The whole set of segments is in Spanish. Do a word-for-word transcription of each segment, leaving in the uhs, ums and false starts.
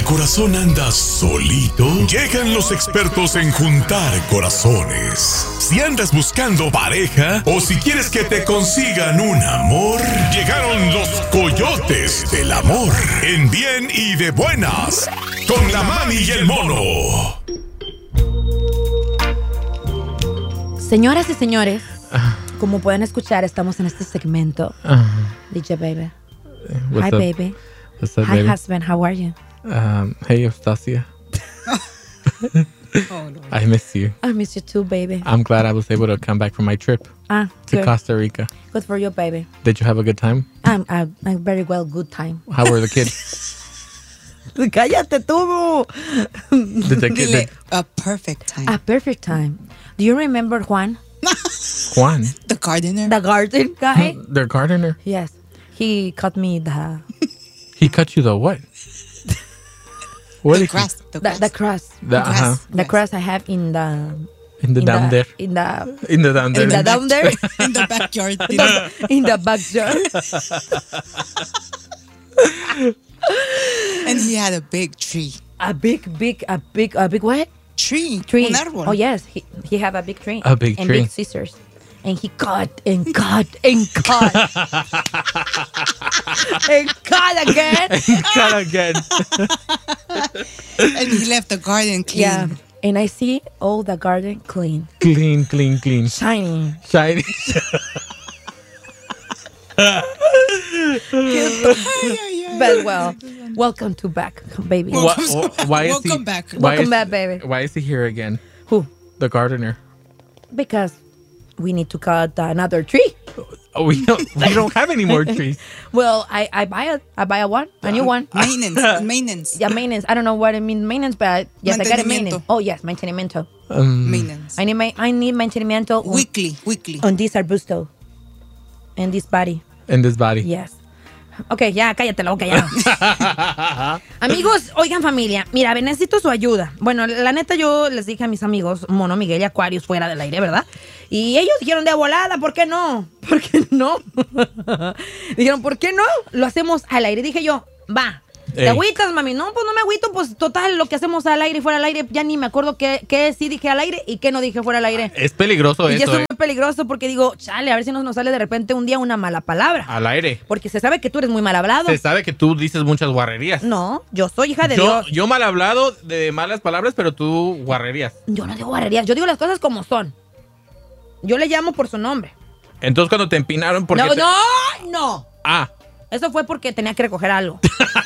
corazón anda solito, llegan los expertos en juntar corazones. Si andas buscando pareja o si quieres que te consigan un amor, llegaron los coyotes del amor. En bien y de buenas, con la mami y el mono. Señoras y señores, como pueden escuchar, estamos en este segmento. Uh-huh. D J Baby. What's Hi, up? baby. What's up, Hi, baby? husband. How are you? Um, hey, Eustacia. Oh, no. I miss you. I miss you too, baby. I'm glad I was able to come back from my trip Ah, to good. Costa Rica. Good for you, baby. Did you have a good time? I'm, I'm, I'm very well, good time. How were the kids? Cállate tú. Did the kids? Dile, a perfect time. A perfect time. Do you remember Juan? Juan? The gardener. The garden guy? Their gardener? Yes. He cut me the... He cut you the what? What the did grass. he, The The, grass. the crust. the, uh-huh. grass. The crust I have in the... In the in down the, there. In the... In the down there. In the down there. In the backyard. In the backyard. And he had a big tree. A big, big, a big, a big what? Tree. Tree. Un árbol. Oh, yes. He, he have a big tree. A big and tree. big scissors. And he cut and cut and cut. and cut again. Cut again. And he left the garden clean. Yeah. And I see all the garden clean. Clean, clean, clean. Shiny. Shiny. But well, welcome to back, baby. Why, why is Welcome he, back. Why Welcome is, back, baby. Why is he here again? Who? The gardener. Because we need to cut another tree. Oh, we don't. We don't have any more trees. Well, I, I buy it. I buy a one, a new one. Maintenance. Maintenance. Yeah, maintenance. I don't know what it means maintenance, but yes, I got it maintenance. Mantenimiento. Oh yes, mantenimiento. Um, Maintenance. I need my I need mantenimiento on, Weekly. Weekly. on this arbusto, and this body. in this body. Yes. Ok, ya, cállate la boca, ya. Amigos, oigan familia, mira, necesito su ayuda. Bueno, la neta yo les dije a mis amigos, Mono, Miguel y Aquarius fuera del aire, ¿verdad? Y ellos dijeron de volada, ¿por qué no? ¿Por qué no? Dijeron, ¿por qué no? Lo hacemos al aire. Dije yo, va. ¿Te Ey. agüitas, mami? No, pues no me agüito, pues total, lo que hacemos al aire y fuera al aire, ya ni me acuerdo qué, qué sí dije al aire y qué no dije fuera al aire. Es peligroso Y eso, eso es eh. muy peligroso porque digo, chale, a ver si nos, nos sale de repente un día una mala palabra. Al aire. Porque se sabe que tú eres muy mal hablado. Se sabe que tú dices muchas guarrerías. No, yo soy hija de yo, Dios. yo mal hablado de malas palabras, pero tú guarrerías. Yo no digo guarrerías, yo digo las cosas como son. Yo le llamo por su nombre. Entonces cuando te empinaron, porque No, te... no, no. Ah, Eso fue porque tenía que recoger algo.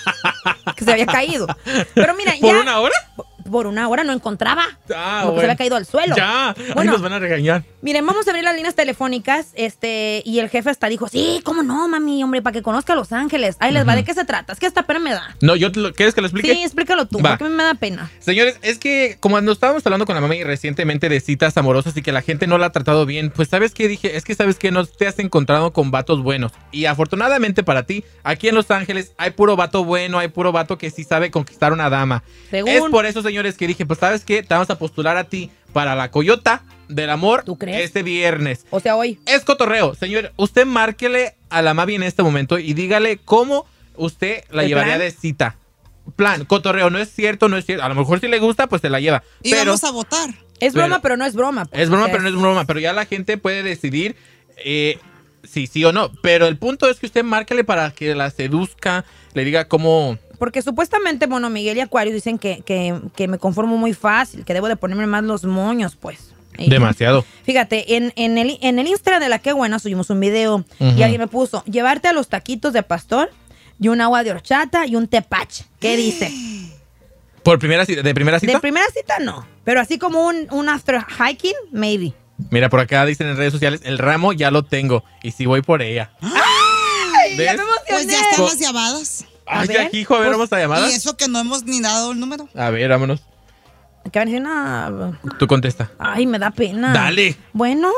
Que se había caído. Pero mira, ¿por ya. una hora? Por una hora no encontraba. Ah, porque bueno. se había caído al suelo. Ya, ahí Bueno, nos van a regañar. miren, vamos a abrir las líneas telefónicas, este, y el jefe hasta dijo, sí, cómo no, mami, hombre, para que conozca a Los Ángeles. Ahí les va, ¿de qué se trata? Es que hasta pena me da. No, yo te lo, ¿quieres que lo explique? Sí, explícalo tú, Va. porque a mí me da pena. Señores, es que como cuando estábamos hablando con la mami recientemente de citas amorosas y que la gente no la ha tratado bien, pues ¿sabes qué? Dije, es que ¿sabes qué? No te has encontrado con vatos buenos. Y afortunadamente para ti, aquí en Los Ángeles hay puro vato bueno, hay puro vato que sí sabe conquistar una dama. Según. Es por eso, señores, que dije, pues ¿sabes qué? Te vamos a postular a ti para la Coyota del Amor. ¿Tú crees? Este viernes. O sea, hoy. Es cotorreo. Señor, usted márquele a la Mavi en este momento y dígale cómo usted la ¿El llevaría plan? de cita. Plan, cotorreo, no es cierto, no es cierto. A lo mejor si le gusta, pues se la lleva. Y pero vamos a votar. Es Pero- broma, pero no es broma. pues. es broma, O sea, pero no es broma. Pero ya la gente puede decidir eh, si sí o no. Pero el punto es que usted márquele para que la seduzca, le diga cómo... Porque supuestamente, bueno, Miguel y Acuario dicen que, que, que me conformo muy fácil, que debo de ponerme más los moños, pues. Y- Demasiado. Fíjate, en, en, el, en el Instagram de La Qué Buena subimos un video Ujú. y alguien me puso, llevarte a los taquitos de pastor y un agua de horchata y un tepache. ¿Qué dice? ¿Por primera cita? ¿De primera cita? De primera cita no, pero así como un, un after hiking, maybe. Mira, por acá dicen en redes sociales, el ramo ya lo tengo y si voy por ella. ¡Ay, ya ¿Ves? me Pues emocioné! ya están Co- las llamadas. Ay, ver, ya, hijo, a ver, pues, vamos a llamar. Y eso que no hemos ni dado el número. A ver, vámonos. Que van a decir, no, Tú contesta. ay, me da pena. Dale. Bueno,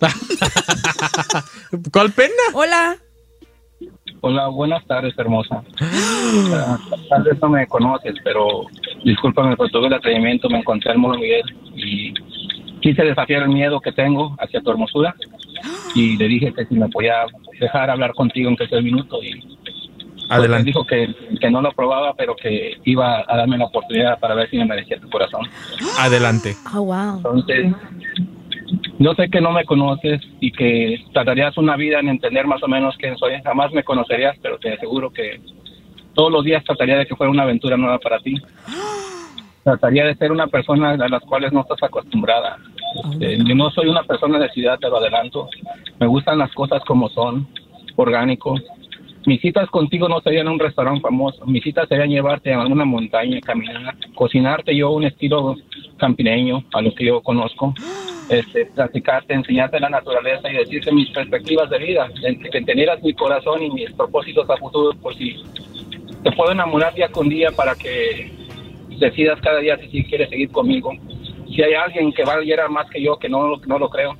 ¿Cuál pena? hola. Hola, buenas tardes, hermosa. Ah, tal vez no me conoces, pero discúlpame por todo el atrevimiento. Me encontré al Mono Miguel y quise desafiar el miedo que tengo hacia tu hermosura. Y le dije que si me podía dejar hablar contigo en que sea un minuto. Y Adelante. Dijo que, que no lo probaba, pero que iba a darme la oportunidad para ver si me merecía tu corazón. Adelante. Oh, wow. Entonces, yo sé que no me conoces y que tardarías una vida en entender más o menos quién soy. Jamás me conocerías, pero te aseguro que todos los días trataría de que fuera una aventura nueva para ti. Trataría de ser una persona a las cuales no estás acostumbrada. Este, yo no soy una persona de ciudad, te lo adelanto. Me gustan las cosas como son, orgánico. Mis citas contigo no serían en un restaurante famoso. Mis citas serían llevarte a alguna montaña, caminar, cocinarte yo un estilo campineño, a lo que yo conozco. Este, platicarte, enseñarte la naturaleza y decirte mis perspectivas de vida, que entendieras mi corazón y mis propósitos a futuro, por si te puedo enamorar día con día para que decidas cada día si, si quieres seguir conmigo. Si hay alguien que valiera más que yo, que no, no lo creo,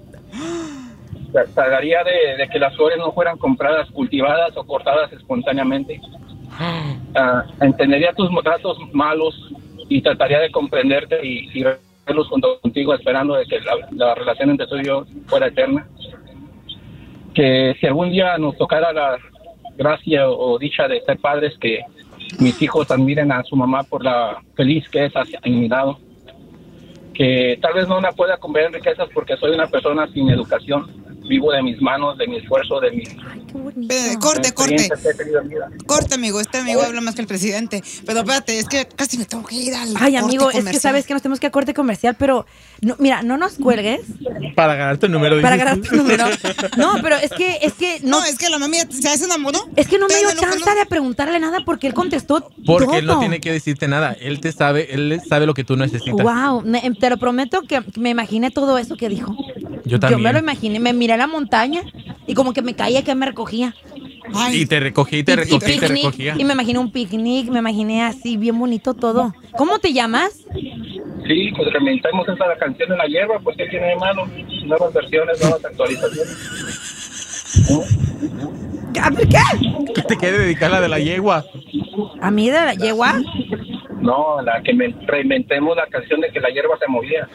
trataría de, de que las flores no fueran compradas, cultivadas o cortadas espontáneamente. Uh, entendería tus datos malos y trataría de comprenderte y, y verlos junto contigo, esperando de que la, la relación entre tú y yo fuera eterna. Que si algún día nos tocara la gracia o dicha de ser padres, que mis hijos admiren a su mamá por la feliz que es hacia mi lado. Que tal vez no la pueda comprar en riquezas porque soy una persona sin educación. Vivo de mis manos, de mi esfuerzo, de mi... Eh, corte, corte. Corte, amigo. Este amigo habla más que el presidente. Pero espérate, es que casi me tengo que ir al Ay, corte amigo, es comercial. que sabes que nos tenemos que ir a corte comercial, pero no, mira, no nos cuelgues. Para ganar tu número. Para dices ganar tú. tu número. No, pero es que, es que no. No, es que la mami ya se enamoró. Es que no me dio Todavía no chance conoce. de preguntarle nada porque él contestó Porque todo. él no tiene que decirte nada. Él te sabe, él sabe lo que tú necesitas. Wow, me- te lo prometo que me imaginé todo eso que dijo. Yo también. Yo me lo imaginé, me miré a la montaña y como que me caía que me recogía. Ay, Y te recogí, y te recogí, y te picnic, recogía. y me imaginé un picnic, me imaginé así, bien bonito todo. ¿Cómo te llamas? Sí, pues reinventamos esa canción de la hierba, pues ¿qué tiene de malo? Nuevas versiones, nuevas actualizaciones. ¿A ver qué? ¿Qué te quede dedicar la de la yegua? ¿A mí de la yegua? No, la que me, reinventemos la canción de que la hierba se movía.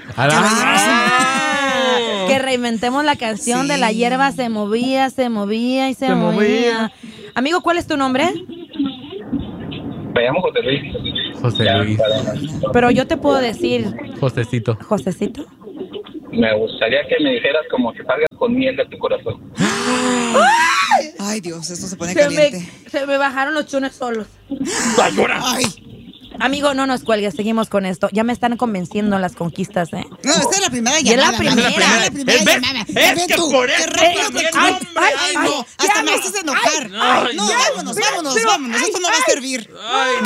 Ah, que reinventemos la canción Sí. de la hierba se movía, se movía y se, Se movía. movía. Amigo, ¿cuál es tu nombre? Me llamo José Luis. José Ya, Luis. para- Pero yo te puedo decir, Josecito. Josecito. Me gustaría que me dijeras como que salgas con miel de tu corazón. ay, Dios, esto se pone Se me, caliente. se me bajaron los chunes solos. Ay, Amigo, no nos cuelgues, seguimos con esto. Ya me están convenciendo las conquistas, ¿eh? no, esta es la primera Y es la llamada. mami. primera. Esta es la primera Es ver- llamada. es Ya ves que tú, por qué eso rápido también, te- ay, hombre, ay, ay, ay, no, hasta ya me no. haces enojar. Ay, No, no. vámonos, vámonos, vámonos. Pero- Esto no va a servir. Ay,